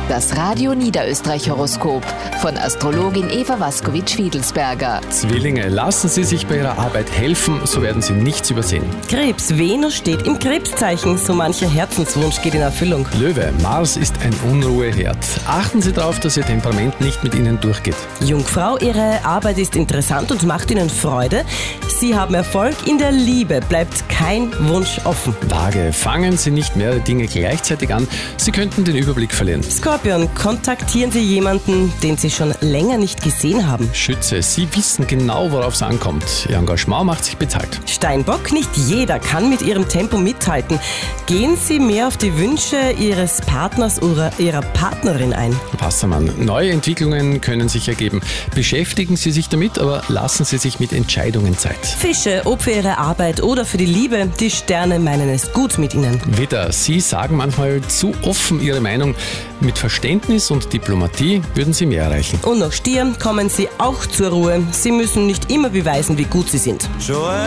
Das Radio Niederösterreich Horoskop von Astrologin Eva Waskowitsch-Fiedelsberger. Zwillinge, lassen Sie sich bei Ihrer Arbeit helfen, so werden Sie nichts übersehen. Krebs, Venus steht im Krebszeichen, so mancher Herzenswunsch geht in Erfüllung. Löwe, Mars ist ein Unruheherd. Achten Sie darauf, dass Ihr Temperament nicht mit Ihnen durchgeht. Jungfrau, Ihre Arbeit ist interessant und macht Ihnen Freude. Sie haben Erfolg in der Liebe, bleibt kein Wunsch offen. Waage, fangen Sie nicht mehrere Dinge gleichzeitig an, Sie könnten den Überblick verlieren. Skorpion, kontaktieren Sie jemanden, den Sie schon länger nicht gesehen haben. Schütze, Sie wissen genau, worauf es ankommt. Ihr Engagement macht sich bezahlt. Steinbock, nicht jeder kann mit Ihrem Tempo mithalten. Gehen Sie mehr auf die Wünsche Ihres Partners oder Ihrer Partnerin ein. Wassermann, neue Entwicklungen können sich ergeben. Beschäftigen Sie sich damit, aber lassen Sie sich mit Entscheidungen Zeit. Fische, ob für Ihre Arbeit oder für die Liebe, die Sterne meinen es gut mit Ihnen. Widder, Sie sagen manchmal zu offen Ihre Meinung. Mit Verständnis und Diplomatie würden Sie mehr erreichen. Und noch Stier, kommen Sie auch zur Ruhe. Sie müssen nicht immer beweisen, wie gut Sie sind.